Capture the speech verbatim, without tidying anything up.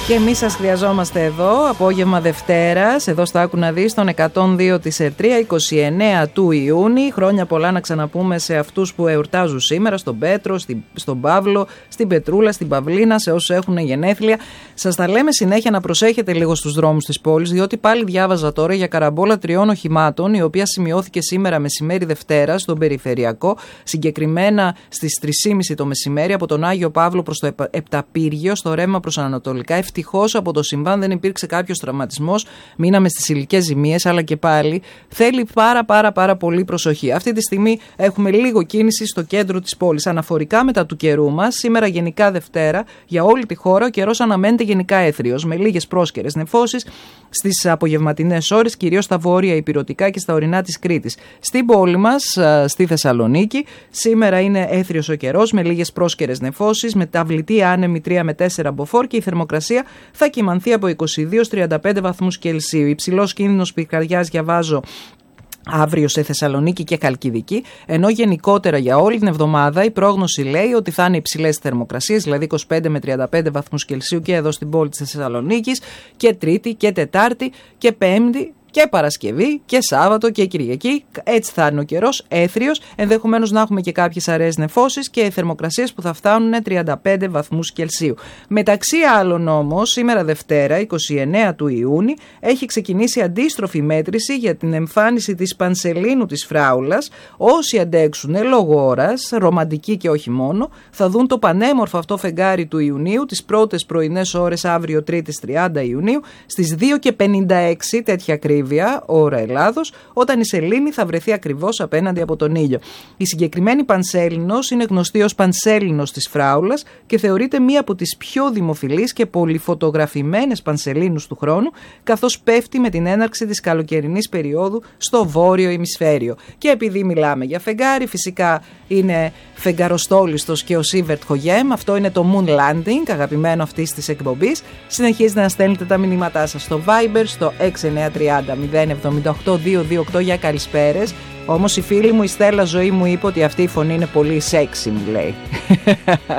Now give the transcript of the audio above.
Και εμείς σας χρειαζόμαστε εδώ, απόγευμα Δευτέρας, εδώ στα Άκου να δεις, στον εκατόν δύο της ΕΡΤΡΙΑ, είκοσι εννέα του Ιούνιου. Χρόνια πολλά να ξαναπούμε σε αυτούς που εορτάζουν σήμερα, στον Πέτρο, στην, στον Παύλο, στην Πετρούλα, στην Παυλίνα, σε όσους έχουν γενέθλια. Σας τα λέμε συνέχεια να προσέχετε λίγο στους δρόμους της πόλης, διότι πάλι διάβαζα τώρα για καραμπόλα τριών οχημάτων, η οποία σημειώθηκε σήμερα μεσημέρι Δευτέρα στον Περιφερειακό, συγκεκριμένα στις τρεις και μισή το μεσημέρι, από τον Άγιο Παύλο προς το Επταπύργιο, στο ρεύμα προς Ανατολικά. Ευτυχώς από το συμβάν δεν υπήρξε κάποιος τραυματισμός, μείναμε στις υλικές ζημίες, αλλά και πάλι θέλει πάρα πάρα πάρα πολύ προσοχή. Αυτή τη στιγμή έχουμε λίγο κίνηση στο κέντρο της πόλης. Αναφορικά μετά του καιρού μας, σήμερα γενικά Δευτέρα, για όλη τη χώρα ο καιρός αναμένεται γενικά έθριος, με λίγες πρόσκαιρες νεφώσεις στις απογευματινές ώρες, κυρίως στα βόρεια ηπειρωτικά και στα ορεινά της Κρήτης. Στην πόλη μας, στη Θεσσαλονίκη, σήμερα είναι έθριος ο καιρός, με λίγες πρόσκαιρες νεφώσεις, με ταυλιτή άνεμη τρία με τέσσερα μποφόρ και η θερμοκρασία θα κυμανθεί από είκοσι δύο έως τριάντα πέντε βαθμούς Κελσίου. Υψηλός κίνδυνος πυρκαγιάς διαβάζω αύριο σε Θεσσαλονίκη και Χαλκιδική, ενώ γενικότερα για όλη την εβδομάδα η πρόγνωση λέει ότι θα είναι υψηλές θερμοκρασίες, δηλαδή είκοσι πέντε με τριάντα πέντε βαθμούς Κελσίου και εδώ στην πόλη της Θεσσαλονίκης, και Τρίτη και Τετάρτη και Πέμπτη και Παρασκευή και Σάββατο και Κυριακή. Έτσι θα είναι ο καιρός, έθριος. Ενδεχομένως να έχουμε και κάποιες αραιές νεφώσεις και θερμοκρασίες που θα φτάνουν τριάντα πέντε βαθμούς Κελσίου. Μεταξύ άλλων όμως, σήμερα Δευτέρα, είκοσι εννέα του Ιούνιου, έχει ξεκινήσει αντίστροφη μέτρηση για την εμφάνιση της πανσελίνου της φράουλας. Όσοι αντέξουν λόγω ώρας, ρομαντικοί και όχι μόνο, θα δουν το πανέμορφο αυτό φεγγάρι του Ιουνίου τις πρώτες πρωινές ώρες αύριο Τρίτη τριάντα Ιουνίου στις δύο και πενήντα έξι, τέτοια ακρίβεια, ώρα Ελλάδος, όταν η σελήνη θα βρεθεί ακριβώς απέναντι από τον ήλιο. Η συγκεκριμένη πανσέλινος είναι γνωστή ως πανσέλινος της φράουλας και θεωρείται μία από τις πιο δημοφιλείς και πολυφωτογραφημένες πανσελίνους του χρόνου, καθώς πέφτει με την έναρξη της καλοκαιρινής περίοδου στο βόρειο ημισφαίριο. Και επειδή μιλάμε για φεγγάρι, φυσικά είναι φεγγαροστόλιστος και ο Σίβερτ Χογέμ. Αυτό είναι το Moon Landing, αγαπημένο αυτής της εκπομπής. Συνεχίζετε να στέλνετε τα μηνύματά σας στο Viber, στο έξι εννιά τριάντα μηδέν εβδομήντα οκτώ διακόσια είκοσι οκτώ για καλησπέρες. Όμως η φίλη μου η Στέλλα Ζωή μου είπε ότι αυτή η φωνή είναι πολύ sexy, μου λέει.